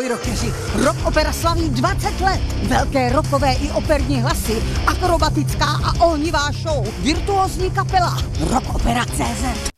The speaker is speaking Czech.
Ahoj rockeři, Rock Opera slaví 20 let. Velké rockové i operní hlasy, akrobatická a ohnivá show, virtuózní kapela, Rock Opera CZ.